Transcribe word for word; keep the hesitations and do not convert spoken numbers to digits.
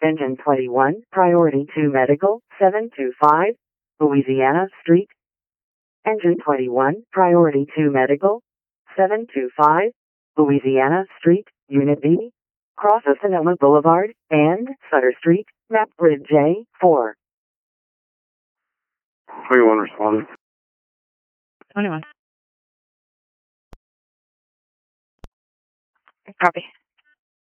Engine twenty-one, Priority two Medical, seven two five, Louisiana Street. Engine twenty-one, Priority two Medical, seven two five, Louisiana Street, Unit B. Cross of Sonoma Boulevard, and Sutter Street, Map Grid J four. twenty-one responded. twenty-one. Copy.